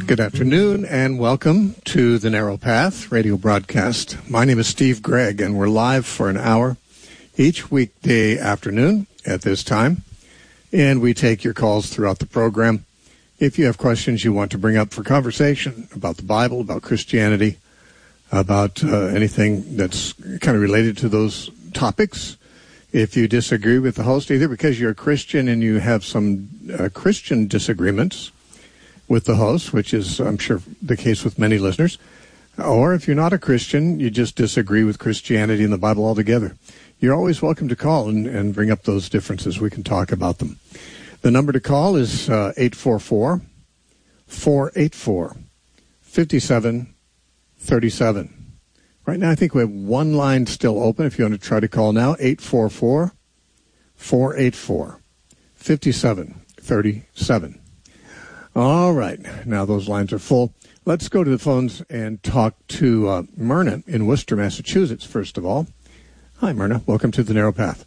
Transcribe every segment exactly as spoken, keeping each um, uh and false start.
Good afternoon and welcome to the Narrow Path radio broadcast. My name is Steve Gregg and we're live for an hour each weekday afternoon at this time. And we take your calls throughout the program. If you have questions you want to bring up for conversation about the Bible, about Christianity, about uh, anything that's kind of related to those topics. If you disagree with the host, either because you're a Christian and you have some uh, Christian disagreements with the host, which is, I'm sure, the case with many listeners, or if you're not a Christian, you just disagree with Christianity and the Bible altogether, you're always welcome to call and, and bring up those differences. We can talk about them. The number to call is uh, eight four four, four eight four, five seven three seven. Right now, I think we have one line still open. If you want to try to call now, eight four four, four eight four, five seven three seven. All right. Now those lines are full. Let's go to the phones and talk to uh, Myrna in Worcester, Massachusetts, first of all. Hi, Myrna. Welcome to the Narrow Path.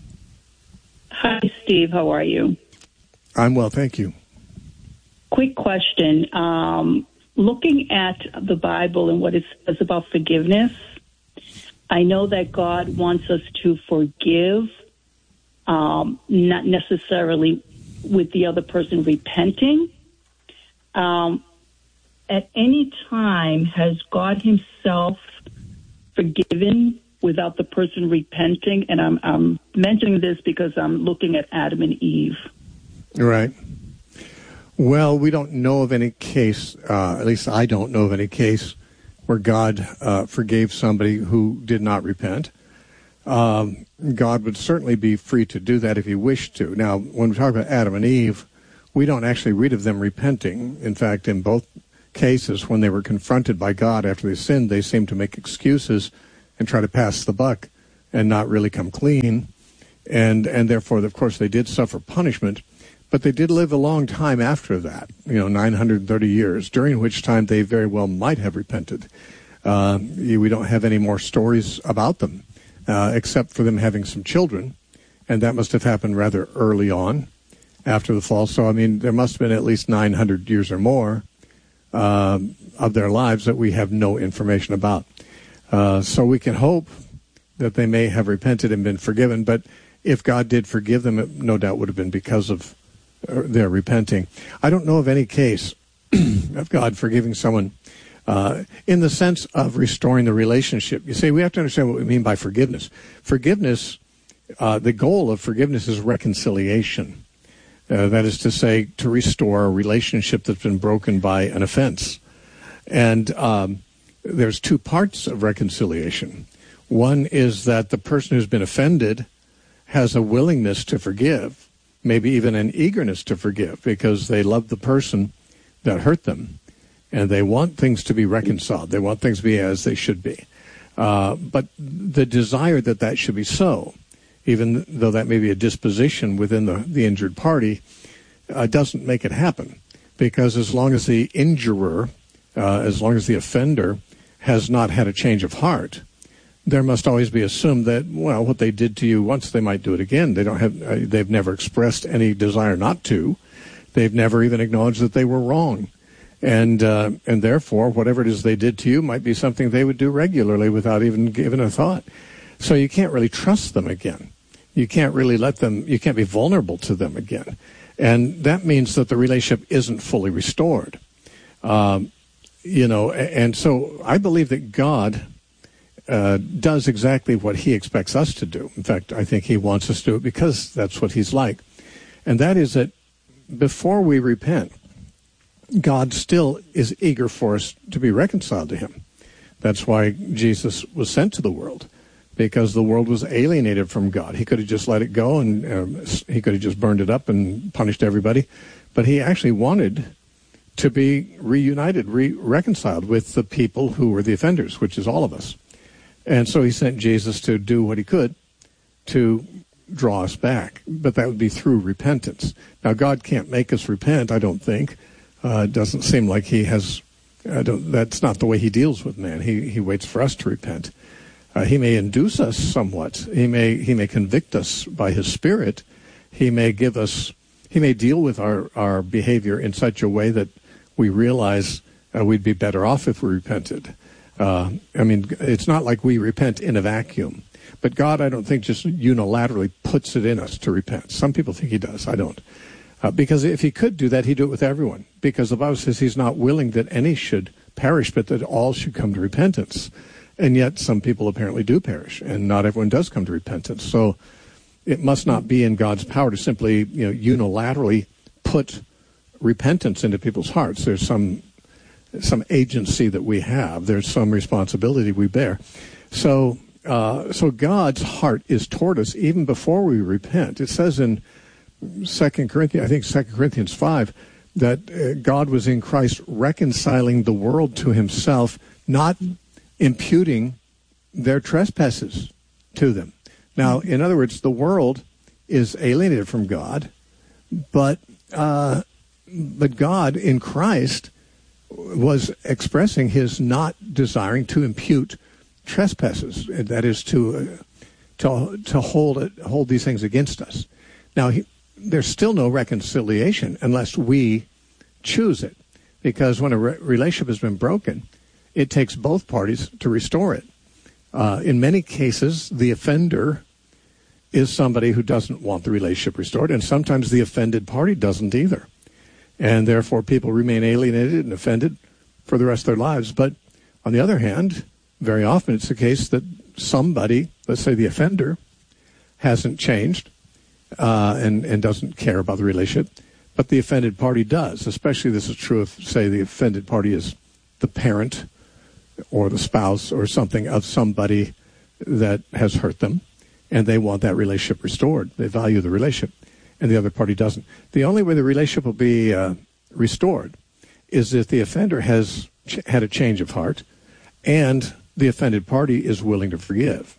Hi, Steve. How are you? I'm well, thank you. Quick question. Um, looking at the Bible and what it says about forgiveness, I know that God wants us to forgive, um, not necessarily with the other person repenting. Um, at any time, has God himself forgiven without the person repenting? And I'm, I'm mentioning this because I'm looking at Adam and Eve. Right. Well, we don't know of any case, uh, at least I don't know of any case, where God uh, forgave somebody who did not repent. Um, God would certainly be free to do that if he wished to. Now, when we talk about Adam and Eve, we don't actually read of them repenting. In fact, in both cases, when they were confronted by God after they sinned, they seemed to make excuses and try to pass the buck and not really come clean. And and therefore, of course, they did suffer punishment, but they did live a long time after that, you know, nine hundred thirty years, during which time they very well might have repented. Uh, we don't have any more stories about them, uh, except for them having some children, and that must have happened rather early on after the fall. So, I mean, there must have been at least nine hundred years or more uh, of their lives that we have no information about. Uh, so we can hope that they may have repented and been forgiven, but if God did forgive them, it no doubt would have been because of their repenting. I don't know of any case of God forgiving someone uh, in the sense of restoring the relationship. You see, we have to understand what we mean by forgiveness. Forgiveness, uh, the goal of forgiveness is reconciliation. Uh, that is to say, to restore a relationship that's been broken by an offense. And um, there's two parts of reconciliation. One is that the person who's been offended has a willingness to forgive, maybe even an eagerness to forgive, because they love the person that hurt them, and they want things to be reconciled. They want things to be as they should be. Uh, but the desire that that should be so, even though that may be a disposition within the, the injured party, uh, doesn't make it happen. Because as long as the injurer, uh, as long as the offender has not had a change of heart, there must always be assumed that, well, what they did to you once, they might do it again. They don't have, uh, they've never expressed any desire not to. They've never even acknowledged that they were wrong. And, uh, and therefore, whatever it is they did to you might be something they would do regularly without even giving a thought. So you can't really trust them again. You can't really let them, you can't be vulnerable to them again. And that means that the relationship isn't fully restored. Um, you know, and so I believe that God uh, does exactly what he expects us to do. In fact, I think he wants us to do it because that's what he's like. And that is that before we repent, God still is eager for us to be reconciled to him. That's why Jesus was sent to the world, because the world was alienated from God. He could have just let it go, and um, he could have just burned it up and punished everybody. But he actually wanted to be reunited, re- reconciled with the people who were the offenders, which is all of us. And so he sent Jesus to do what he could to draw us back. But that would be through repentance. Now, God can't make us repent, I don't think. Uh, it doesn't seem like he has... I don't, that's not the way he deals with man. He, he waits for us to repent. Uh, he may induce us somewhat. He may he may convict us by his Spirit. He may give us. He may deal with our, our behavior in such a way that we realize uh, we'd be better off if we repented. Uh, I mean, it's not like we repent in a vacuum. But God, I don't think, just unilaterally puts it in us to repent. Some people think he does. I don't. Uh, because if he could do that, he'd do it with everyone. Because the Bible says he's not willing that any should perish, but that all should come to repentance. And yet some people apparently do perish, and not everyone does come to repentance. So it must not be in God's power to simply, you know, unilaterally put repentance into people's hearts. There's some some agency that we have. There's some responsibility we bear. So uh, so God's heart is toward us even before we repent. It says in Second Corinthians, I think Second Corinthians five, that uh, God was in Christ reconciling the world to himself, not imputing their trespasses to them. Now, in other words, the world is alienated from God, but uh, but God in Christ was expressing his not desiring to impute trespasses. That is to uh, to to hold it, hold these things against us. Now, he, there's still no reconciliation unless we choose it, because when a re- relationship has been broken, it takes both parties to restore it. Uh, in many cases, the offender is somebody who doesn't want the relationship restored, and sometimes the offended party doesn't either. And therefore, people remain alienated and offended for the rest of their lives. But on the other hand, very often it's the case that somebody, let's say the offender, hasn't changed uh, and, and doesn't care about the relationship, but the offended party does. Especially this is true if, say, the offended party is the parent or the spouse or something of somebody that has hurt them, and they want that relationship restored. They value the relationship, and the other party doesn't. The only way the relationship will be uh, restored is if the offender has ch- had a change of heart and the offended party is willing to forgive.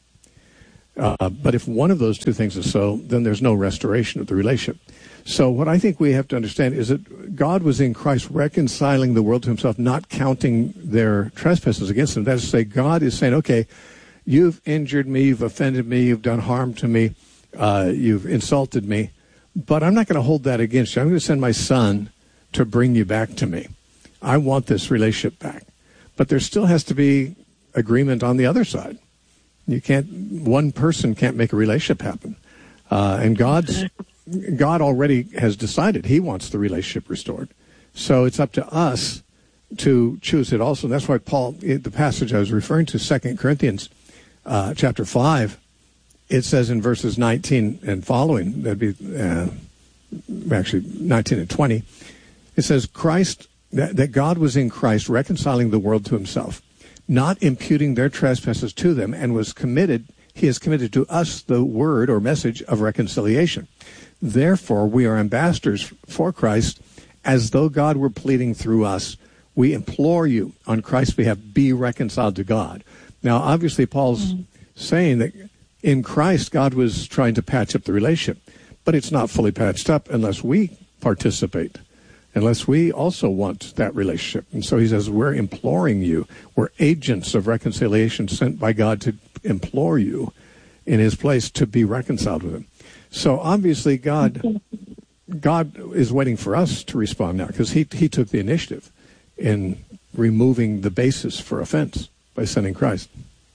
Uh, but if one of those two things is so, then there's no restoration of the relationship. So what I think we have to understand is that God was in Christ reconciling the world to himself, not counting their trespasses against them. That is to say, God is saying, okay, you've injured me, you've offended me, you've done harm to me, uh, you've insulted me, but I'm not going to hold that against you. I'm going to send my son to bring you back to me. I want this relationship back. But there still has to be agreement on the other side. You can't, one person can't make a relationship happen. Uh, and God's, God already has decided he wants the relationship restored. So it's up to us to choose it also. And that's why Paul, the passage I was referring to, Second Corinthians uh, chapter five, it says in verses nineteen and following, that'd be uh, actually nineteen and twenty, it says, Christ, that, that God was in Christ reconciling the world to himself, not imputing their trespasses to them, and was committed, he has committed to us the word or message of reconciliation. Therefore, we are ambassadors for Christ, as though God were pleading through us. We implore you on Christ's behalf, be reconciled to God. Now, obviously, Paul's mm-hmm. saying that in Christ, God was trying to patch up the relationship, but it's not fully patched up unless we participate, unless we also want that relationship. And so he says, we're imploring you. We're agents of reconciliation sent by God to implore you in his place to be reconciled with him. So obviously God God is waiting for us to respond now, because he, he took the initiative in removing the basis for offense by sending Christ.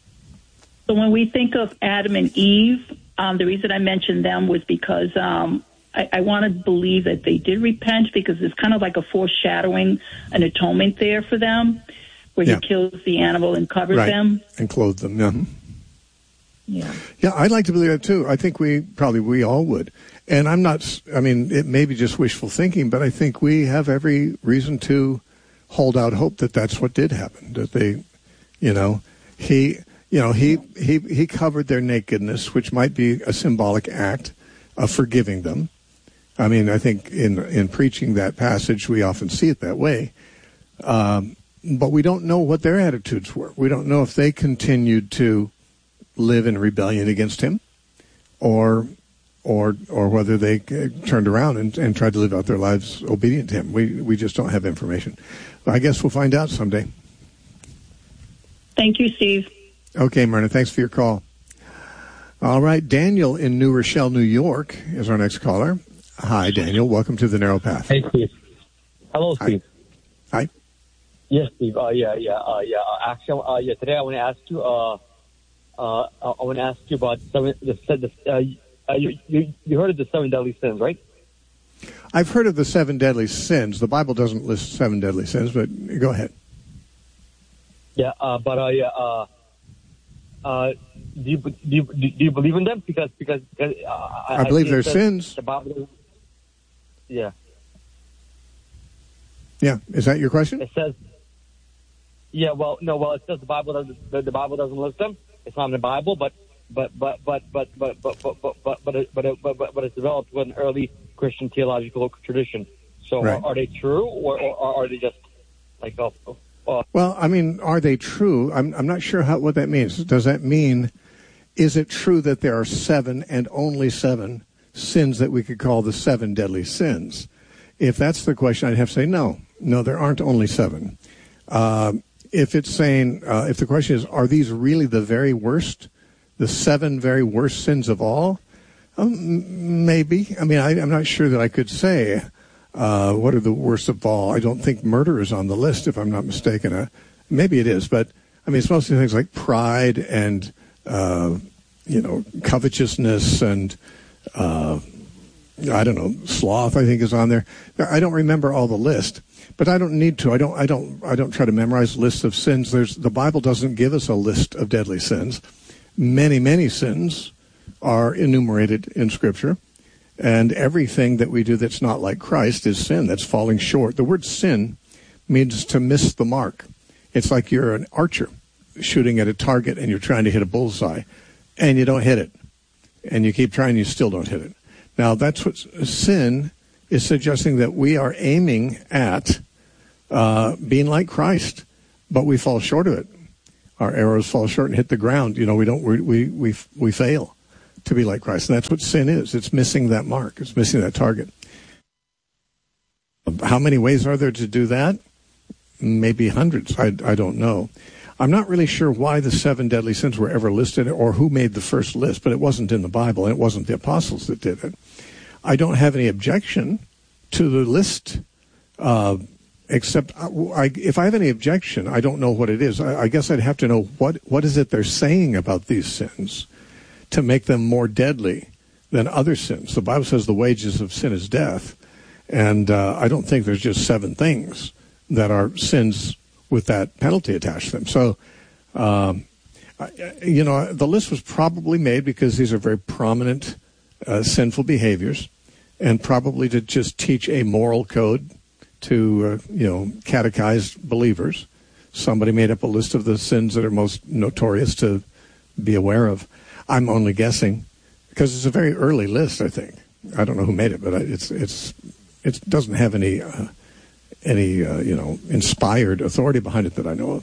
So when we think of Adam and Eve, um, the reason I mentioned them was because um, I, I want to believe that they did repent, because it's kind of like a foreshadowing, an atonement there for them, where yeah. he kills the animal and covers right. them. And clothed them, yeah. Yeah. Yeah, I'd like to believe that too. I think we, probably we all would. And I'm not, I mean, it may be just wishful thinking, but I think we have every reason to hold out hope that that's what did happen, that they, you know, he, you know, he, he, he covered their nakedness, which might be a symbolic act of forgiving them. I mean, I think in, in preaching that passage, we often see it that way. Um, but we don't know what their attitudes were. We don't know if they continued to live in rebellion against him, or or or whether they turned around and, and tried to live out their lives obedient to him. We we just don't have information. I guess we'll find out someday. Thank you, Steve. Okay, Myrna, thanks for your call. All right, Daniel in New Rochelle, New York is our next caller. Hi, Daniel. Welcome to the Narrow Path. Hey, Steve. Hello, Steve. Hi. Yes, Steve. Uh, yeah, yeah, uh, yeah. Uh, actually, uh, yeah. Today I want to ask you. Uh, uh, I want to ask you about seven. The, the, uh, you, you you heard of the seven deadly sins, right? I've heard of the seven deadly sins. The Bible doesn't list seven deadly sins, but go ahead. Yeah, uh, but uh, yeah. Uh, uh, do you do you do you believe in them? Because because, because uh, I, I believe they're sins. The Bible, yeah. Yeah. Is that your question? It says. Yeah. Well, no. Well, it says the Bible doesn't. The, the Bible doesn't list them. It's not in the Bible, but but but but but but but but but but but it, but, it, but, but, but it's developed with an early Christian theological tradition. So right. are, are they true, or, or are they just like a? Uh, well, I mean, are they true? I'm I'm not sure how what that means. Does that mean, is it true that there are seven and only seven sins that we could call the seven deadly sins? If that's the question, I'd have to say no. No, there aren't only seven. Uh, if it's saying, uh, if the question is, are these really the very worst, the seven very worst sins of all? Um, maybe. I mean, I, I'm not sure that I could say. Uh, what are the worst of all? I don't think murder is on the list, if I'm not mistaken. Uh, maybe it is, but I mean, it's mostly things like pride and, uh, you know, covetousness and, uh, I don't know, sloth, I think is on there. I don't remember all the list, but I don't need to. I don't, I don't, I don't try to memorize lists of sins. There's, the Bible doesn't give us a list of deadly sins. Many, many sins are enumerated in Scripture. And everything that we do that's not like Christ is sin. That's falling short. The word sin means to miss the mark. It's like you're an archer shooting at a target and you're trying to hit a bullseye and you don't hit it. And you keep trying, you still don't hit it. Now, that's what sin is suggesting, that we are aiming at uh, being like Christ, but we fall short of it. Our arrows fall short and hit the ground. You know, we don't, we, we, we, we fail to be like Christ. And that's what sin is. It's missing that mark. It's missing that target. How many ways are there to do that? Maybe hundreds. I, I don't know. I'm not really sure why the seven deadly sins were ever listed or who made the first list, but it wasn't in the Bible, and it wasn't the apostles that did it. I don't have any objection to the list, uh, except I, I, if I have any objection, I don't know what it is. I, I guess I'd have to know what, what is it they're saying about these sins to make them more deadly than other sins. The Bible says the wages of sin is death, and uh, I don't think there's just seven things that are sins with that penalty attached to them. So, um, you know, the list was probably made because these are very prominent uh, sinful behaviors, and probably to just teach a moral code to, uh, you know, catechized believers. Somebody made up a list of the sins that are most notorious to be aware of. I'm only guessing because it's a very early list, I think. I don't know who made it, but it's it's it doesn't have any uh, any uh, you know inspired authority behind it that I know of.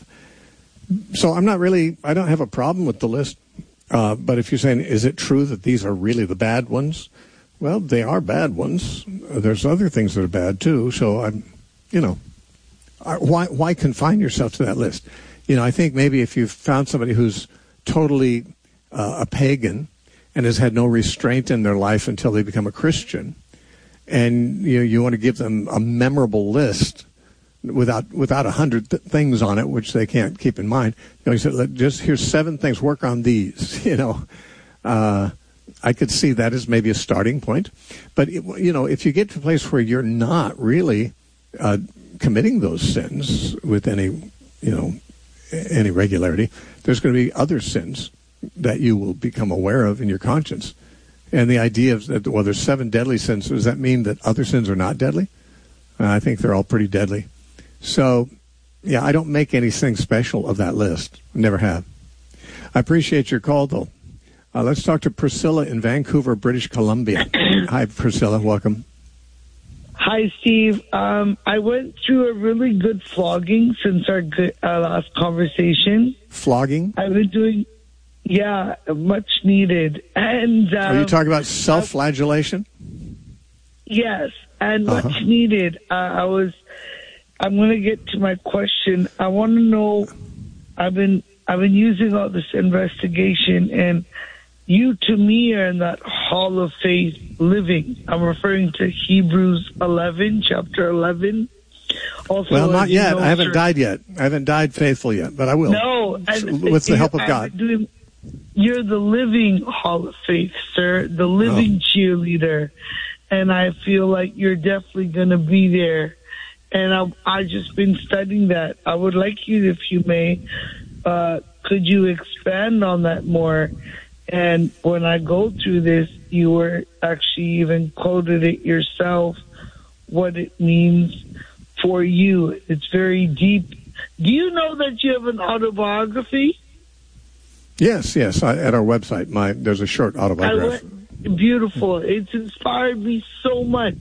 So I'm not really. I don't have a problem with the list. Uh, but if you're saying, is it true that these are really the bad ones? Well, they are bad ones. There's other things that are bad too. So I'm, you know, I, why why confine yourself to that list? You know, I think maybe if you've found somebody who's totally uh, a pagan and has had no restraint in their life until they become a Christian, and you know, you want to give them a memorable list without without a hundred th- things on it, which they can't keep in mind. You know, you said, Let, just here's seven things. Work on these. You know, uh, I could see that as maybe a starting point. But it, you know, if you get to a place where you're not really uh, committing those sins with any, you know, any regularity, there's going to be other sins that you will become aware of in your conscience. And the idea of that, well, there's seven deadly sins. Does that mean that other sins are not deadly? Uh, I think they're all pretty deadly. So, yeah, I don't make anything special of that list. Never have. I appreciate your call, though. Uh, let's talk to Priscilla in Vancouver, British Columbia. Hi, Priscilla. Welcome. Hi, Steve. Um, I went through a really good flogging since our, good, our last conversation. Flogging? I've been doing, yeah, much needed. And um, are you talking about self-flagellation? Yes, and uh-huh. much needed. Uh, I was. I'm going to get to my question. I want to know. I've been I've been using all this investigation, and you, to me, are in that hall of faith living. I'm referring to Hebrews eleven, chapter eleven. Also, well, not yet. Know, I haven't sir, died yet. I haven't died faithful yet, but I will. No. With the help of God. Doing, you're the living Hall of Faith, sir. The living oh. cheerleader. And I feel like you're definitely going to be there. And I've, I've just been studying that. I would like you, if you may, uh, could you expand on that more? And when I go through this, you were actually even quoted it yourself, what it means for you. It's very deep. Do you know that you have an autobiography? Yes, yes. I, at our website, my there's a short autobiography. Went, beautiful. It's inspired me so much.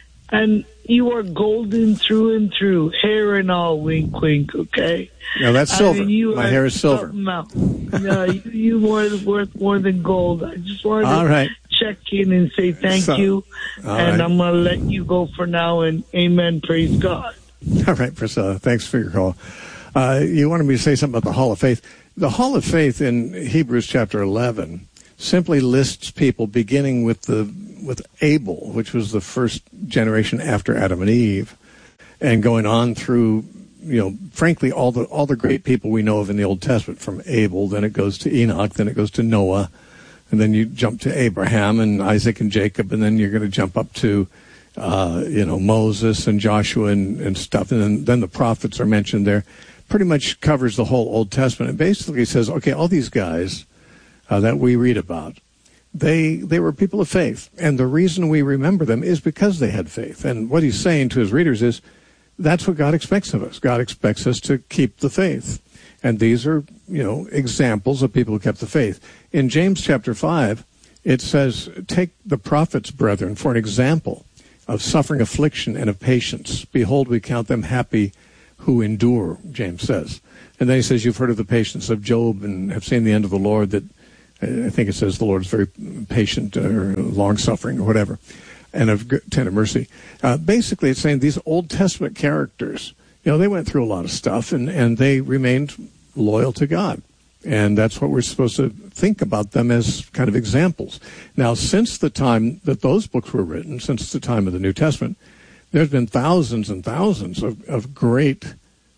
And you are golden through and through, hair and all, wink, wink, okay? No, that's silver. I mean, My hair is silver. No, you, you more worth more than gold. I just wanted all to right. check in and say thank so, you. And right. I'm going to let you go for now, and amen, praise God. All right, Priscilla, thanks for your call. Uh, you wanted me to say something about the Hall of Faith. The Hall of Faith in Hebrews chapter eleven simply lists people beginning with the with Abel, which was the first generation after Adam and Eve, and going on through, you know, frankly, all the all the great people we know of in the Old Testament, from Abel, then it goes to Enoch, then it goes to Noah, and then you jump to Abraham and Isaac and Jacob, and then you're going to jump up to, uh, you know, Moses and Joshua and, and stuff, and then, then the prophets are mentioned there. Pretty much covers the whole Old Testament. It basically says, okay, all these guys uh, that we read about, They they were people of faith, and the reason we remember them is because they had faith. And what he's saying to his readers is, that's what God expects of us. God expects us to keep the faith. And these are, you know, examples of people who kept the faith. In James chapter five, it says, take the prophets, brethren, for an example of suffering affliction and of patience. Behold, we count them happy who endure, James says. And then he says, you've heard of the patience of Job and have seen the end of the Lord, that I think it says the Lord is very patient or long-suffering or whatever, and of tender mercy. Uh, basically, it's saying these Old Testament characters, you know, they went through a lot of stuff, and, and they remained loyal to God. And that's what we're supposed to think about them as kind of examples. Now, since the time that those books were written, since the time of the New Testament, there's been thousands and thousands of, of great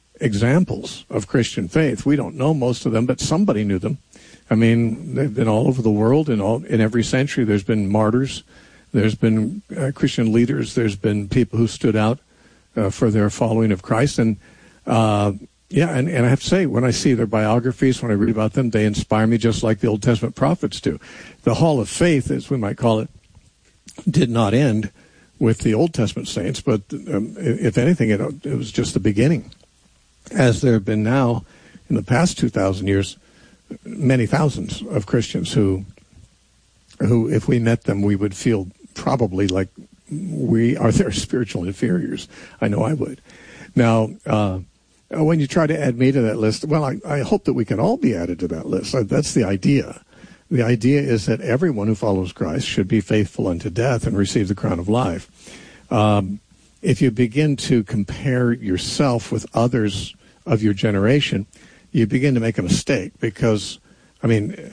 examples of Christian faith. We don't know most of them, but somebody knew them. I mean, they've been all over the world. In all in every century, there's been martyrs. There's been uh, Christian leaders. There's been people who stood out uh, for their following of Christ. And, uh, yeah, and, and I have to say, when I see their biographies, when I read about them, they inspire me just like the Old Testament prophets do. The Hall of Faith, as we might call it, did not end with the Old Testament saints, but um, if anything, it, it was just the beginning. As there have been now, in the past two thousand years, many thousands of Christians who, who, if we met them, we would feel probably like we are their spiritual inferiors. I know I would. Now, uh, when you try to add me to that list, well, I, I hope that we can all be added to that list. That's the idea. The idea is that everyone who follows Christ should be faithful unto death and receive the crown of life. Um, if you begin to compare yourself with others of your generation, you begin to make a mistake because, I mean,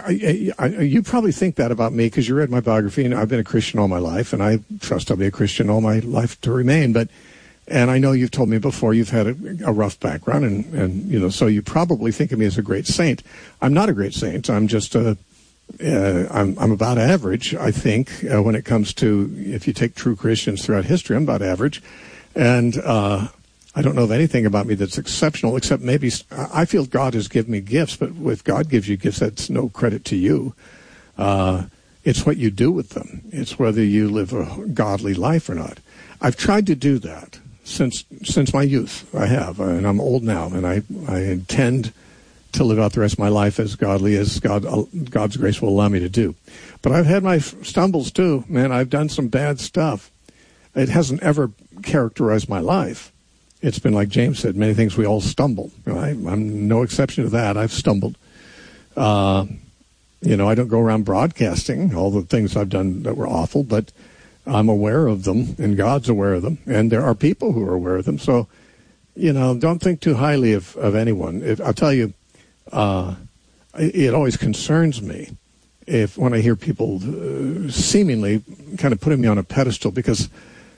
you probably think that about me because you read my biography, and I've been a Christian all my life, and I trust I'll be a Christian all my life to remain. But, and I know you've told me before you've had a, a rough background, and, and, you know, so you probably think of me as a great saint. I'm not a great saint. I'm just a, uh, I'm, I'm about average, I think, uh, when it comes to, if you take true Christians throughout history, I'm about average. And, uh, I don't know of anything about me that's exceptional, except maybe I feel God has given me gifts, but if God gives you gifts, that's no credit to you. Uh, it's what you do with them. It's whether you live a godly life or not. I've tried to do that since since my youth. I have, and I'm old now, and I, I intend to live out the rest of my life as godly as God God's grace will allow me to do. But I've had my stumbles too, man. I've done some bad stuff. It hasn't ever characterized my life. It's been like James said, many things we all stumble. Right? I'm no exception to that. I've stumbled. Uh, you know, I don't go around broadcasting all the things I've done that were awful, but I'm aware of them, and God's aware of them, and there are people who are aware of them. So, you know, don't think too highly of, of anyone. If, I'll tell you, uh, it, it always concerns me if when I hear people uh, seemingly kind of putting me on a pedestal, because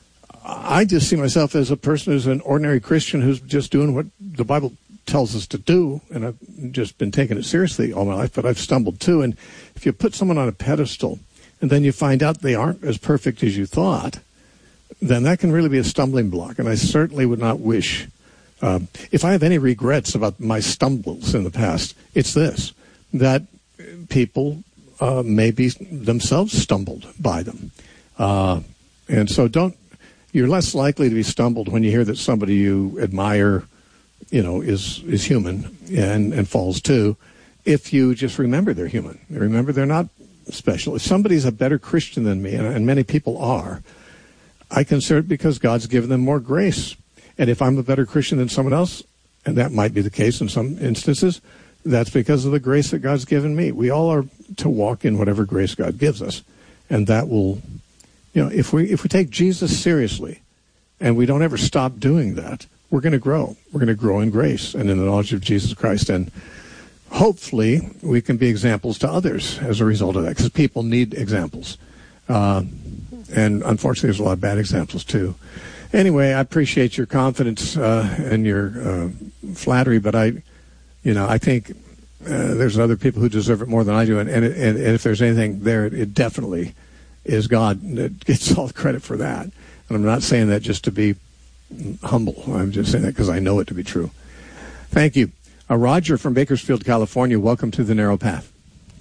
I just see myself as a person who's an ordinary Christian who's just doing what the Bible tells us to do, and I've just been taking it seriously all my life, but I've stumbled too. And if you put someone on a pedestal and then you find out they aren't as perfect as you thought, then that can really be a stumbling block. And I certainly would not wish, uh, if I have any regrets about my stumbles in the past, it's this, that people uh, maybe themselves stumbled by them. Uh, and so don't, you're less likely to be stumbled when you hear that somebody you admire, you know, is, is human and, and falls too, if you just remember they're human. Remember they're not special. If somebody's a better Christian than me, and, and many people are, I consider it because God's given them more grace. And if I'm a better Christian than someone else, and that might be the case in some instances, that's because of the grace that God's given me. We all are to walk in whatever grace God gives us. And that will, you know, if we if we take Jesus seriously and we don't ever stop doing that, we're going to grow. We're going to grow in grace and in the knowledge of Jesus Christ. And hopefully we can be examples to others as a result of that, because people need examples. Uh, and unfortunately, there's a lot of bad examples, too. Anyway, I appreciate your confidence uh, and your uh, flattery, but I, you know, I think uh, there's other people who deserve it more than I do. And, and, and if there's anything there, it definitely is God that gets all the credit for that. And I'm not saying that just to be humble. I'm just saying that because I know it to be true. Thank you. Uh, Roger from Bakersfield, California, welcome to The Narrow Path.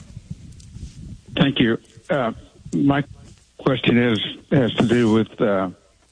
Thank you. Uh, my question is has to do with uh,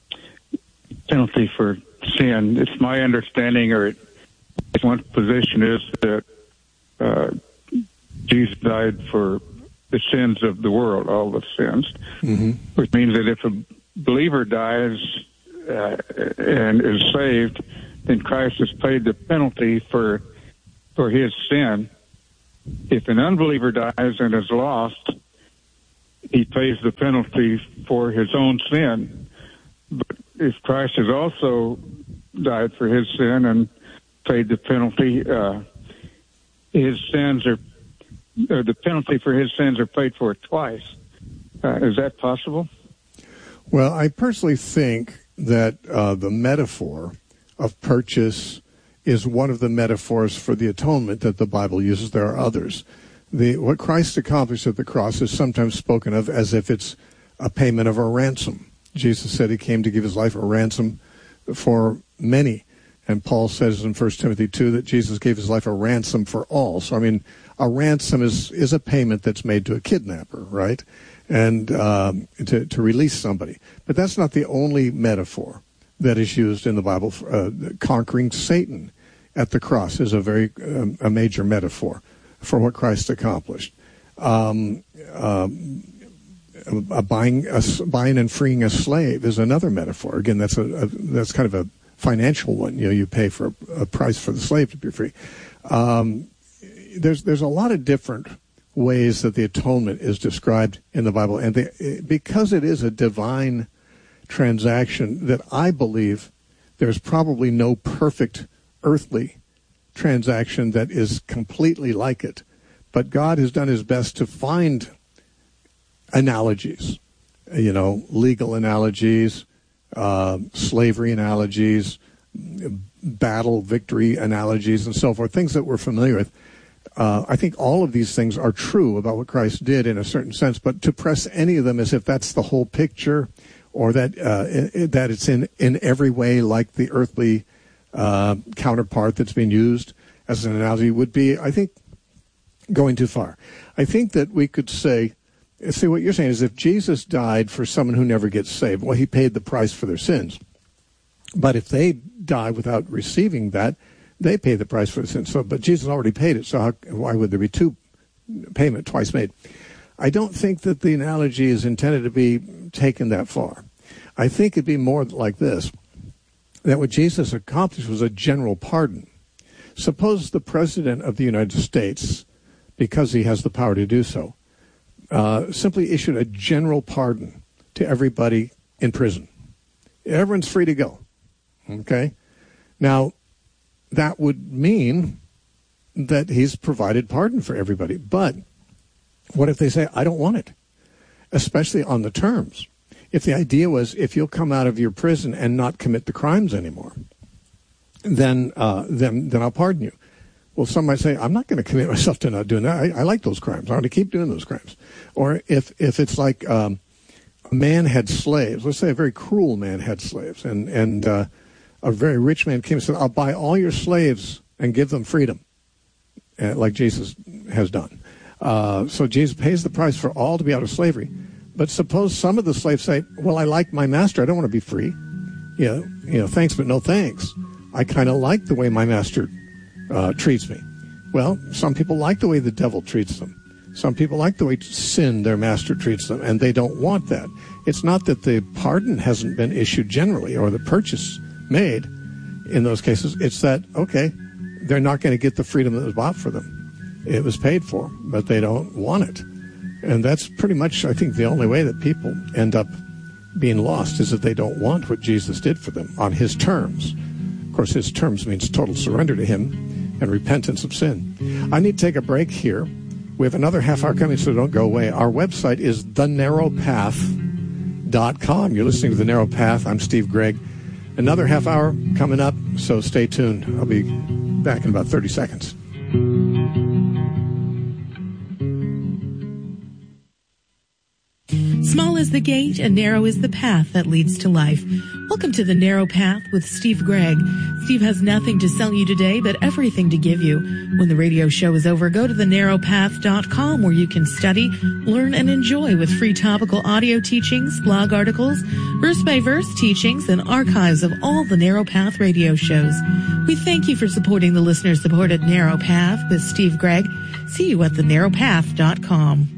penalty for sin. It's my understanding, or it, one position is that uh, Jesus died for the sins of the world, all the sins, mm-hmm. which means that if a believer dies uh, and is saved, then Christ has paid the penalty for for his sin. If an unbeliever dies and is lost, he pays the penalty for his own sin. But if Christ has also died for his sin and paid the penalty, uh, his sins are, or the penalty for his sins are paid for twice. Uh, is that possible? Well, I personally think that uh, the metaphor of purchase is one of the metaphors for the atonement that the Bible uses. There are others. The, what Christ accomplished at the cross is sometimes spoken of as if it's a payment of a ransom. Jesus said he came to give his life a ransom for many. And Paul says in First Timothy two that Jesus gave his life a ransom for all. So, I mean, a ransom is, is a payment that's made to a kidnapper, right? And um, to, to release somebody. But that's not the only metaphor that is used in the Bible. Uh, conquering Satan at the cross is a very um, a major metaphor for what Christ accomplished. Um, um, a buying, a, buying and freeing a slave is another metaphor. Again, that's a, a that's kind of a financial one. You know, you pay for a, a price for the slave to be free. Um, there's there's a lot of different ways that the atonement is described in the Bible, and they, because it is a divine transaction, that I believe there's probably no perfect earthly transaction that is completely like it. But God has done his best to find analogies, you know, legal analogies, uh, slavery analogies, battle victory analogies, and so forth, things that we're familiar with. Uh, I think all of these things are true about what Christ did in a certain sense, but to press any of them as if that's the whole picture, or that uh, it, that it's in, in every way like the earthly uh, counterpart that's being used as an analogy, would be, I think, going too far. I think that we could say, see, what you're saying is if Jesus died for someone who never gets saved, well, he paid the price for their sins. But if they die without receiving that, they pay the price for the sins. So, but Jesus already paid it, so how, why would there be two payment twice made? I don't think that the analogy is intended to be taken that far. I think it'd be more like this, that what Jesus accomplished was a general pardon. Suppose the President of the United States, because he has the power to do so, uh, simply issued a general pardon to everybody in prison. Everyone's free to go. Okay? Now, that would mean that he's provided pardon for everybody. But what if they say, I don't want it, especially on the terms? if the idea was if you'll come out of your prison and not commit the crimes anymore, then uh, then then I'll pardon you. Well, some might say, I'm not going to commit myself to not doing that. I, I like those crimes. I want to keep doing those crimes. Or if if it's like um, a man had slaves, let's say a very cruel man had slaves, and and uh, a very rich man came and said, I'll buy all your slaves and give them freedom, uh, like Jesus has done. Uh, so Jesus pays the price for all to be out of slavery. But suppose some of the slaves say, well, I like my master. I don't want to be free. You know, you know, thanks, but no thanks. I kind of like the way my master uh, treats me. Well, some people like the way the devil treats them. Some people like the way sin, their master, treats them, and they don't want that. It's not that the pardon hasn't been issued generally or the purchase made in those cases. It's that, okay, they're not going to get the freedom that was bought for them. It was paid for, but they don't want it. And that's pretty much, I think, the only way that people end up being lost is that they don't want what Jesus did for them on his terms. Of course, his terms means total surrender to him and repentance of sin. I need to take a break here. We have another half hour coming, so don't go away. Our website is the narrow path dot com. You're listening to The Narrow Path. I'm Steve Gregg. Another half hour coming up, so stay tuned. I'll be back in about thirty seconds. Small is the gate and narrow is the path that leads to life. Welcome to The Narrow Path with Steve Gregg. Steve has nothing to sell you today, but everything to give you. When the radio show is over, go to the narrow path dot com where you can study, learn, and enjoy with free topical audio teachings, blog articles, verse-by-verse teachings, and archives of all the Narrow Path radio shows. We thank you for supporting the listener-supported Narrow Path with Steve Gregg. See you at the narrow path dot com.